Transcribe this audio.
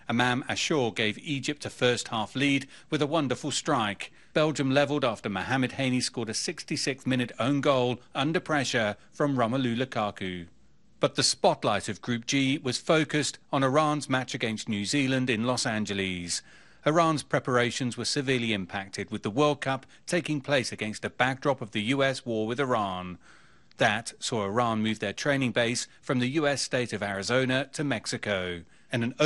Imam Ashour gave Egypt a first-half lead with a wonderful strike. Belgium levelled after Mohamed Haney scored a 66th-minute own goal under pressure from Romelu Lukaku. But the spotlight of Group G was focused on Iran's match against New Zealand in Los Angeles. Iran's preparations were severely impacted, with the World Cup taking place against a backdrop of the US war with Iran. That saw Iran move their training base from the US state of Arizona to Mexico, and an